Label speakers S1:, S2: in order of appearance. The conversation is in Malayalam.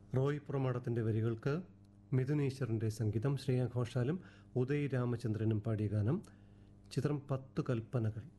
S1: റോയ് പുറമാടത്തിൻ്റെ വരികൾക്ക് മിഥുൻ ഈശ്വറിൻ്റെ സംഗീതം, ശ്രേയ ഘോഷാലും ഉദയ് രാമചന്ദ്രനും പാടിയ ഗാനം. ചിത്രം 10 കൽപ്പനകൾ.